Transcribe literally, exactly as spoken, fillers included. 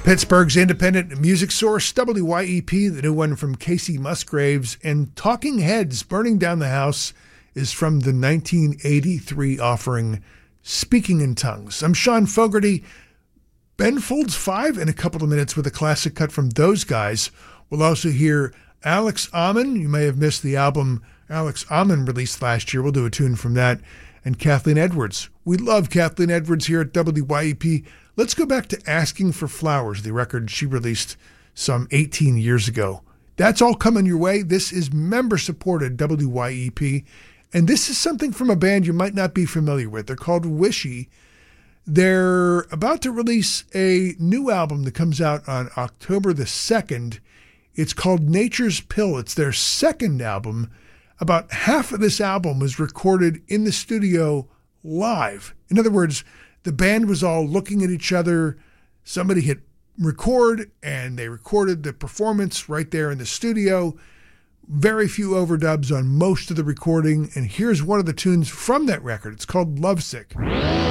Pittsburgh's independent music source, W Y E P, the new one from Casey Musgraves, and Talking Heads, Burning Down the House, is from the nineteen eighty-three offering, Speaking in Tongues. I'm Sean Fogarty. Ben folds five in a couple of minutes with a classic cut from those guys. We'll also hear Alex Amon. You may have missed the album Alex Amon released last year. We'll do a tune from that. And Kathleen Edwards. We love Kathleen Edwards here at W Y E P. Let's go back to Asking for Flowers, the record she released some eighteen years ago. That's all coming your way. This is member-supported W Y E P, and this is something from a band you might not be familiar with. They're called Wishy. They're about to release a new album that comes out on October the second. It's called Nature's Pill. It's their second album. About half of this album was recorded in the studio live. In other words, the band was all looking at each other. Somebody hit record, and they recorded the performance right there in the studio. Very few overdubs on most of the recording. And here's one of the tunes from that record. It's called Lovesick.